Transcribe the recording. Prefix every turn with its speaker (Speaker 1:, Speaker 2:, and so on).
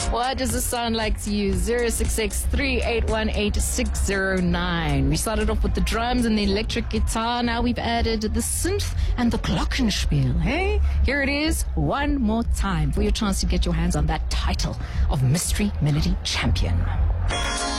Speaker 1: What does this sound like to you? 066-3818-609. We started off with the drums and the electric guitar. Now we've added the synth and the glockenspiel. Hey, here it is one more time for your chance to get your hands on that title of Mystery Melody Champion.